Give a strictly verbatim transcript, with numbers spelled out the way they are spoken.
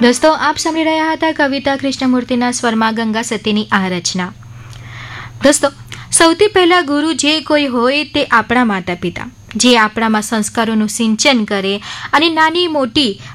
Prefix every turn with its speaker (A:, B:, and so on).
A: દોસ્તો, આપ સાંભળી રહ્યા હતા કવિતા કૃષ્ણમૂર્તિના સ્વરમાં ગંગા સતીની આ રચના. દોસ્તો, સૌથી પહેલા ગુરુ જે કોઈ હોય તે આપણા માતા પિતા, જે આપણામાં સંસ્કારોનું સિંચન કરે અને નાની મોટી